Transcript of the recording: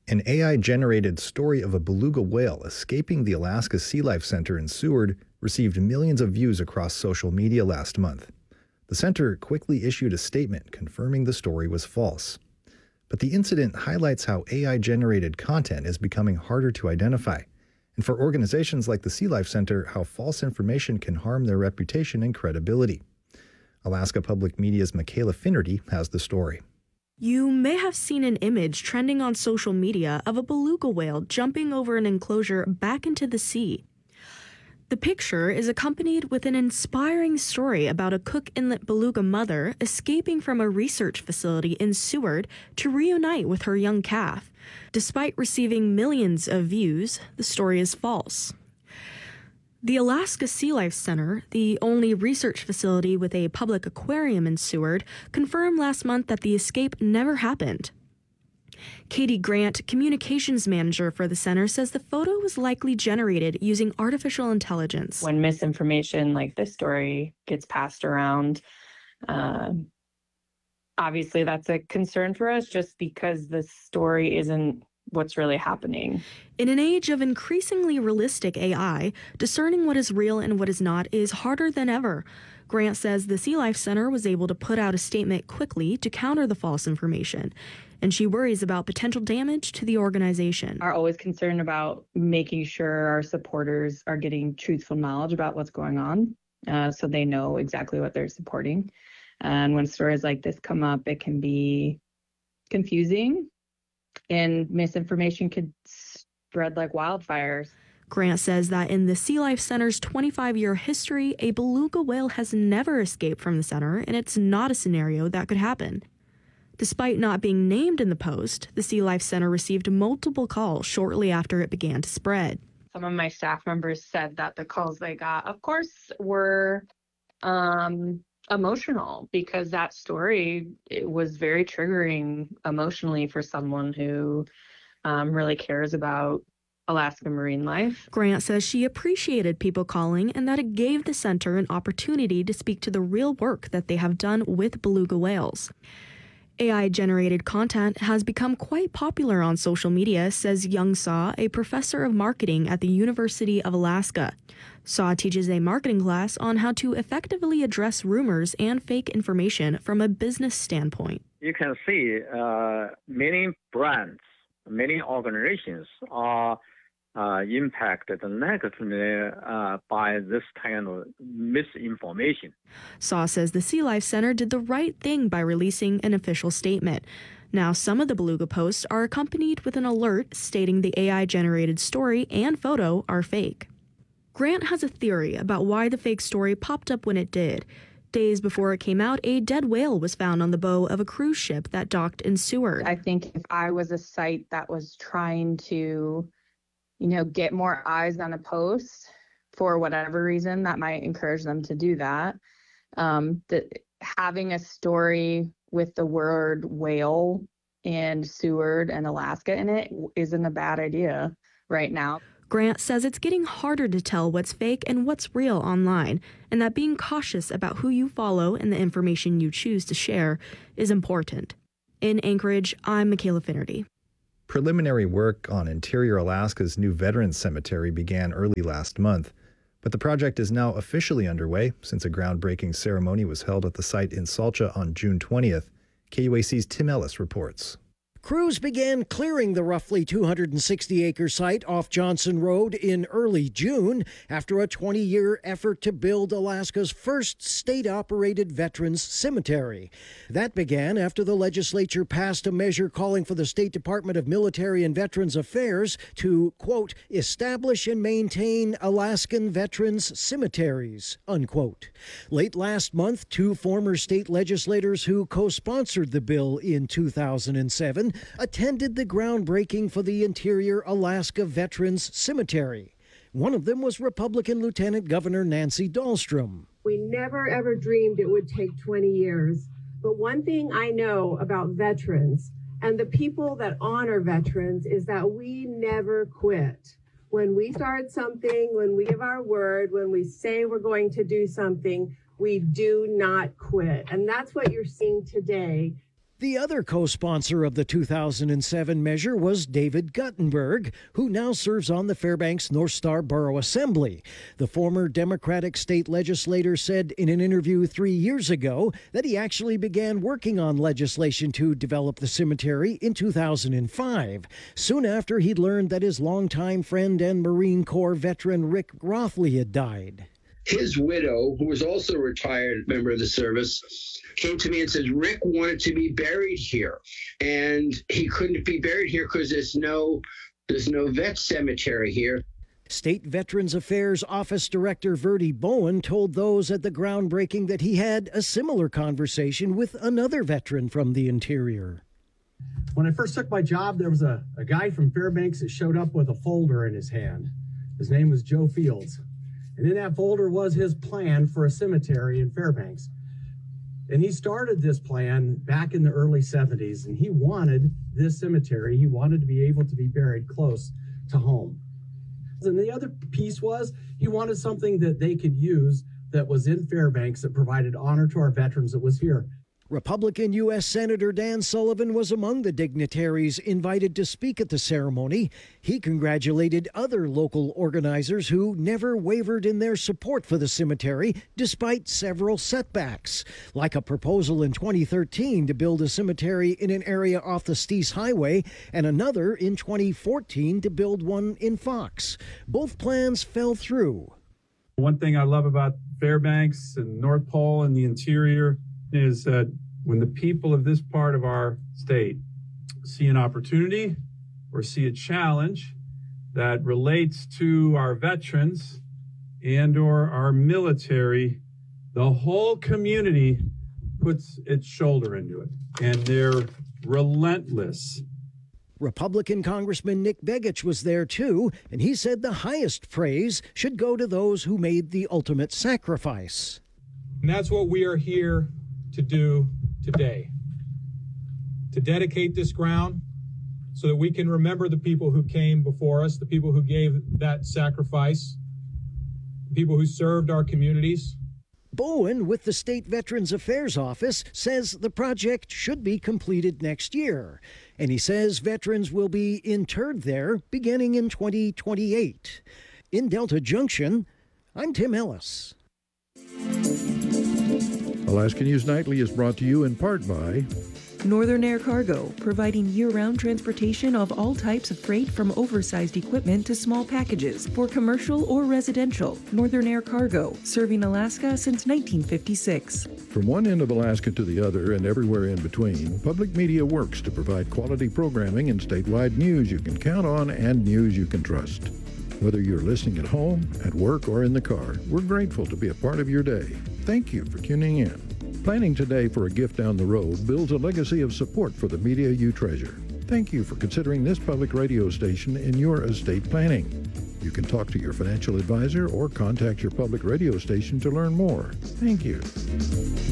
An AI-generated story of a beluga whale escaping the Alaska Sea Life Center in Seward received millions of views across social media last month. The center quickly issued a statement confirming the story was false. But the incident highlights how AI-generated content is becoming harder to identify, and for organizations like the Sea Life Center, how false information can harm their reputation and credibility. Alaska Public Media's Michaela Finnerty has the story. You may have seen an image trending on social media of a beluga whale jumping over an enclosure back into the sea. The picture is accompanied with an inspiring story about a Cook Inlet beluga mother escaping from a research facility in Seward to reunite with her young calf. Despite receiving millions of views, the story is false. The Alaska Sea Life Center, the only research facility with a public aquarium in Seward, confirmed last month that the escape never happened. Katie Grant, communications manager for the center, says the photo was likely generated using artificial intelligence. When misinformation like this story gets passed around, obviously that's a concern for us just because the story isn't what's really happening. In an age of increasingly realistic AI, discerning what is real and what is not is harder than ever. Grant says the Sea Life Center was able to put out a statement quickly to counter the false information, and she worries about potential damage to the organization. Are always concerned about making sure our supporters are getting truthful knowledge about what's going on, so they know exactly what they're supporting. And when stories like this come up, it can be confusing, and misinformation could spread like wildfires. Grant says that in the Sea Life Center's 25-year history, a beluga whale has never escaped from the center, and it's not a scenario that could happen. Despite not being named in the post, the Sea Life Center received multiple calls shortly after it began to spread. Some of my staff members said that the calls they got, of course, were emotional, because that story, it was very triggering emotionally for someone who really cares about Alaska marine life. Grant says she appreciated people calling and that it gave the center an opportunity to speak to the real work that they have done with beluga whales. AI-generated content has become quite popular on social media, says Young Saw, a professor of marketing at the University of Alaska. Saw teaches a marketing class on how to effectively address rumors and fake information from a business standpoint. You can see many brands, many organizations are impacted negatively by this kind of misinformation. Saw says the Sea Life Center did the right thing by releasing an official statement. Now, some of the beluga posts are accompanied with an alert stating the AI-generated story and photo are fake. Grant has a theory about why the fake story popped up when it did. Days before it came out, a dead whale was found on the bow of a cruise ship that docked in Seward. I think if I was a site that was trying to get more eyes on a post for whatever reason, that might encourage them to do that. That having a story with the word whale and Seward and Alaska in it isn't a bad idea right now. Grant says it's getting harder to tell what's fake and what's real online, and that being cautious about who you follow and the information you choose to share is important. In Anchorage, I'm Michaela Finnerty. Preliminary work on Interior Alaska's new Veterans Cemetery began early last month, but the project is now officially underway since a groundbreaking ceremony was held at the site in Salcha on June 20th. KUAC's Tim Ellis reports. Crews began clearing the roughly 260-acre site off Johnson Road in early June after a 20-year effort to build Alaska's first state-operated veterans cemetery. That began after the legislature passed a measure calling for the State Department of Military and Veterans Affairs to, quote, establish and maintain Alaskan veterans cemeteries, unquote. Late last month, two former state legislators who co-sponsored the bill in 2007 attended the groundbreaking for the Interior Alaska Veterans Cemetery. One of them was Republican Lieutenant Governor Nancy Dahlstrom. We never, ever dreamed it would take 20 years. But one thing I know about veterans and the people that honor veterans is that we never quit. When we start something, when we give our word, when we say we're going to do something, we do not quit. And that's what you're seeing today. The other co-sponsor of the 2007 measure was David Guttenberg, who now serves on the Fairbanks North Star Borough Assembly. The former Democratic state legislator said in an interview 3 years ago that he actually began working on legislation to develop the cemetery in 2005, soon after he'd learned that his longtime friend and Marine Corps veteran Rick Rothley had died. His widow, who was also a retired member of the service, came to me and said Rick wanted to be buried here, and he couldn't be buried here because there's no vet cemetery here. State Veterans Affairs Office Director Verdi Bowen told those at the groundbreaking that he had a similar conversation with another veteran from the interior. When I first took my job, there was a guy from Fairbanks that showed up with a folder in his hand. His name was Joe Fields. And in that folder was his plan for a cemetery in Fairbanks. And he started this plan back in the early 70s, and he wanted this cemetery. He wanted to be able to be buried close to home. And the other piece was he wanted something that they could use that was in Fairbanks that provided honor to our veterans that was here. Republican U.S. Senator Dan Sullivan was among the dignitaries invited to speak at the ceremony. He congratulated other local organizers who never wavered in their support for the cemetery despite several setbacks, like a proposal in 2013 to build a cemetery in an area off the Steese Highway and another in 2014 to build one in Fox. Both plans fell through. One thing I love about Fairbanks and North Pole and the interior is that when the people of this part of our state see an opportunity or see a challenge that relates to our veterans and or our military, the whole community puts its shoulder into it, and they're relentless. Republican Congressman Nick Begich was there too, and he said the highest praise should go to those who made the ultimate sacrifice. And that's what we are here to do today, to dedicate this ground so that we can remember the people who came before us, the people who gave that sacrifice, the people who served our communities. Bowen, with the State Veterans Affairs Office, says the project should be completed next year. And he says veterans will be interred there beginning in 2028. In Delta Junction, I'm Tim Ellis. Alaska News Nightly is brought to you in part by Northern Air Cargo, providing year-round transportation of all types of freight from oversized equipment to small packages for commercial or residential. Northern Air Cargo, serving Alaska since 1956. From one end of Alaska to the other and everywhere in between, public media works to provide quality programming and statewide news you can count on and news you can trust. Whether you're listening at home, at work, or in the car, we're grateful to be a part of your day. Thank you for tuning in. Planning today for a gift down the road builds a legacy of support for the media you treasure. Thank you for considering this public radio station in your estate planning. You can talk to your financial advisor or contact your public radio station to learn more. Thank you.